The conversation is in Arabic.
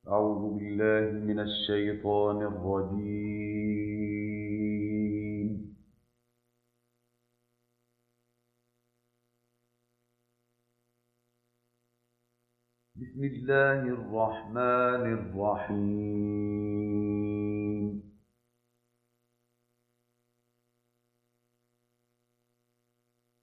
أعوذ بالله من الشيطان الرجيم. بسم الله الرحمن الرحيم.